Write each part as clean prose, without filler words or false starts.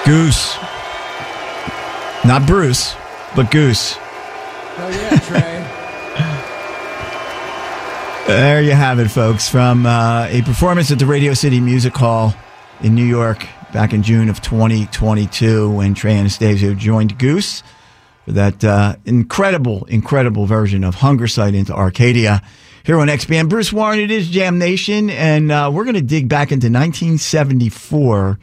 Goose. Not Bruce, but Goose. Oh, yeah, Trey. There you have it, folks, from a performance at the Radio City Music Hall in New York back in June of 2022 when Trey Anastasio joined Goose for that incredible version of Hungersite into Arcadia here on XBN. Bruce Warren, it is Jam Nation, and we're going to dig back into 1974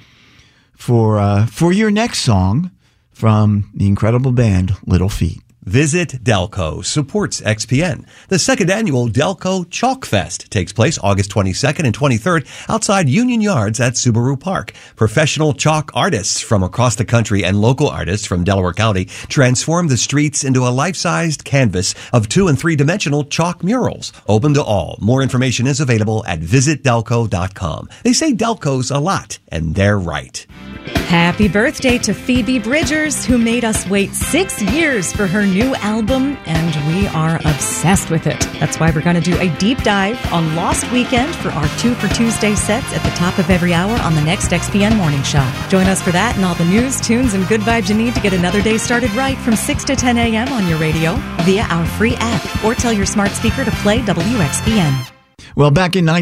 for your next song from the incredible band Little Feat. Visit Delco supports XPN. The second annual Delco Chalk Fest takes place August 22nd and 23rd outside Union Yards at Subaru Park. Professional chalk artists from across the country and local artists from Delaware County transform the streets into a life-sized canvas of 2- and 3-dimensional chalk murals. Open to all. More information is available at visitdelco.com. They say Delco's a lot, and they're right. Happy birthday to Phoebe Bridgers, who made us wait 6 years for her new album, and we are obsessed with it. That's why we're going to do a deep dive on Lost Weekend for our 2 for Tuesday sets at the top of every hour on the next XPN Morning Show. Join us for that and all the news, tunes, and good vibes you need to get another day started right from 6 to 10 a.m. on your radio via our free app, or tell your smart speaker to play WXPN. Well, back in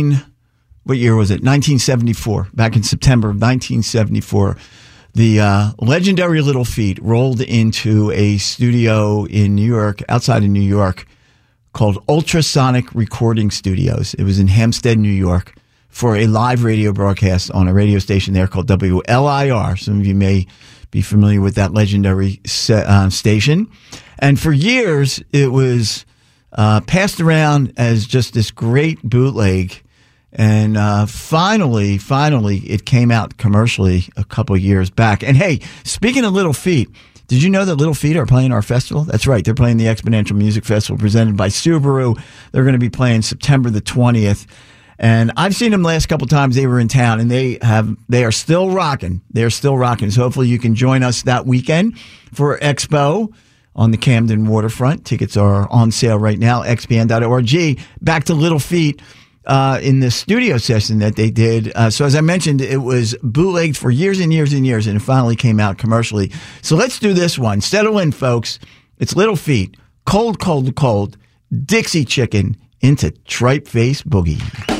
what year was it? 1974. Back in September of 1974, the legendary Little Feat rolled into a studio in New York, outside of New York, called Ultrasonic Recording Studios. It was in Hempstead, New York, for a live radio broadcast on a radio station there called WLIR. Some of you may be familiar with that legendary station. And for years, it was passed around as just this great bootleg. And finally, it came out commercially a couple years back. And hey, speaking of Little Feat, did you know that Little Feat are playing our festival? That's right. They're playing the Exponential Music Festival presented by Subaru. They're going to be playing September the 20th. And I've seen them last couple times they were in town, and they are still rocking. They're still rocking. So hopefully you can join us that weekend for Expo on the Camden waterfront. Tickets are on sale right now, xpn.org. Back to Little Feat. In the studio session that they did. So as I mentioned, it was bootlegged for years and years and years, and it finally came out commercially. So let's do this one. Settle in, folks. It's Little Feat. Cold, cold, cold. Dixie Chicken into Tripe Face Boogie.